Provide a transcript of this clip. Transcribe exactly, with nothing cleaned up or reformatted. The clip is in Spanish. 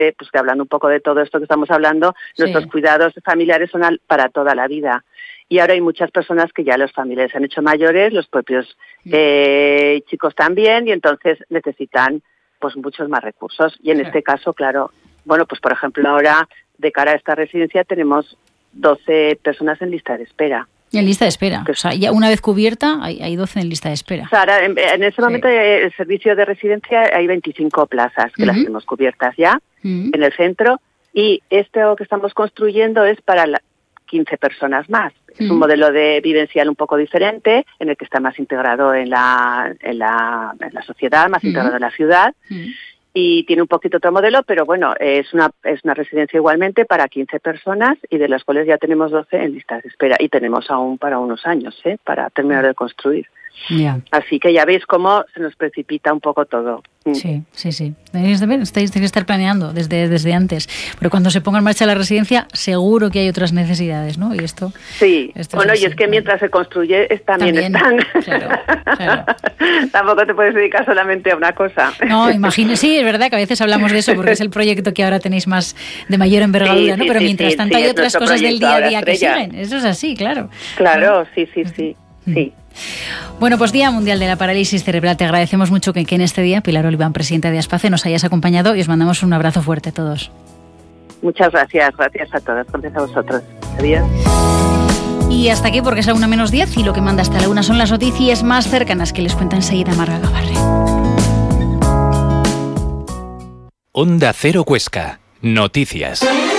pues que hablando un poco de todo esto que estamos hablando, sí. nuestros cuidados familiares son al, para toda la vida. Y ahora hay muchas personas que ya los familiares se han hecho mayores, los propios eh, chicos también, y entonces necesitan pues muchos más recursos. Y en sí. este caso, claro, bueno, pues por ejemplo ahora de cara a esta residencia tenemos doce personas en lista de espera. En lista de espera. O sea, ya una vez cubierta, hay, hay doce en lista de espera. O sea, ahora, en, en ese momento, sí. el servicio de residencia hay veinticinco plazas que uh-huh. las tenemos cubiertas ya uh-huh. en el centro. Y esto que estamos construyendo es para la, quince personas más. Uh-huh. Es un modelo de vivencial un poco diferente, en el que está más integrado en la, en la, en la sociedad, más uh-huh. integrado en la ciudad. Uh-huh. Y tiene un poquito otro modelo, pero bueno, es una es una residencia igualmente para quince personas y de las cuales ya tenemos doce en listas de espera y tenemos aún para unos años, ¿eh? Para terminar de construir. Yeah. Así que ya veis cómo se nos precipita un poco todo. Sí, sí, sí. Tenéis que estar planeando desde, desde antes. Pero cuando se ponga en marcha la residencia, seguro que hay otras necesidades, ¿no? Y esto. Sí. Esto bueno, es y es que mientras se construye es, también, también están. Claro, claro. Tampoco te puedes dedicar solamente a una cosa. No, imagino. Sí, es verdad que a veces hablamos de eso porque es el proyecto que ahora tenéis más de mayor envergadura, sí, ¿no? Pero sí, mientras sí, tanto sí, hay otras cosas del día a día que siguen. Eso es así, claro. Claro, sí, sí, sí. Sí. Bueno, pues Día Mundial de la Parálisis Cerebral. Te agradecemos mucho que, que en este día, Pilar Oliván, presidenta de Aspace, nos hayas acompañado y os mandamos un abrazo fuerte a todos. Muchas gracias, gracias a todos, gracias a vosotros. Adiós. Y hasta aquí, porque es la una menos diez y lo que manda hasta la una son las noticias más cercanas que les cuenta enseguida Marga Gavarre. Onda Cero Huesca. Noticias.